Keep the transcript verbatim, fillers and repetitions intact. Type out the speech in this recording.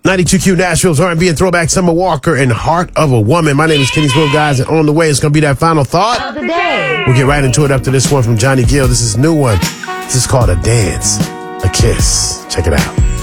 ninety-two Q Nashville's R and B and throwback, Summer Walker and Heart of a Woman. My name is Kenny Swill, guys, and on the way, it's going to be that final thought of the day. We'll get right into it after this one from Johnny Gill. This is a new one. This is called A Dance, A Kiss. Check it out.